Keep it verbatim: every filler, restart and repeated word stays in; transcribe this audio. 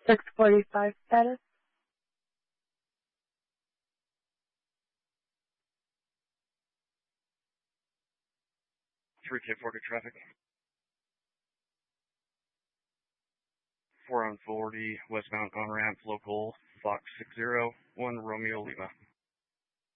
six forty-five status. three K forty traffic. four on forty, westbound on ramp, local, Fox six zero one Romeo Lima.